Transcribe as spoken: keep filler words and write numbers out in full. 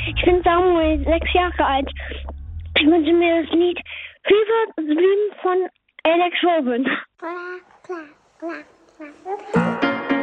Ich bin Samuel, sechs Jahre alt. Ich wünsche mir das Lied Über Süden von Alex Robin.